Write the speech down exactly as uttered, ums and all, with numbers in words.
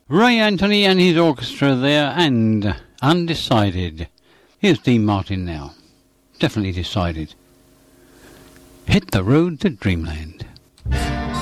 Ray Anthony and his orchestra there, and Undecided. Here's Dean Martin now. Definitely decided. Hit the road to dreamland.